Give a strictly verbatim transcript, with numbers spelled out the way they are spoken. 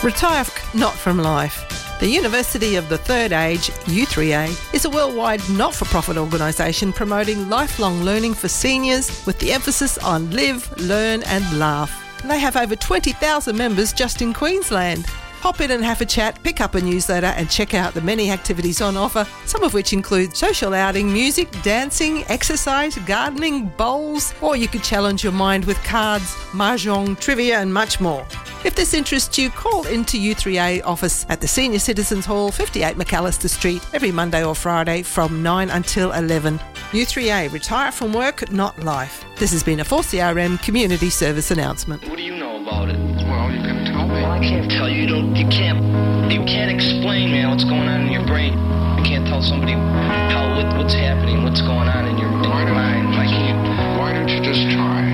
Retire not from life. The University of the Third Age, U three A, is a worldwide not-for-profit organisation promoting lifelong learning for seniors with the emphasis on live, learn and laugh. They have over twenty thousand members just in Queensland. Pop in and have a chat, pick up a newsletter and check out the many activities on offer, some of which include social outing, music, dancing, exercise, gardening, bowls, or you could challenge your mind with cards, mahjong, trivia and much more. If this interests you, call into U three A office at the Senior Citizens Hall, fifty-eight McAllister Street, every Monday or Friday from nine until eleven. U three A, retire from work, not life. This has been a four C R M community service announcement. What do you know about it? Well, you can tell me. Well, I can't tell you. You don't. You can't. You can't explain, man, what's going on in your brain. You can't tell somebody how what, what's happening, what's going on in your, in your mind. I can't. Why don't you just try?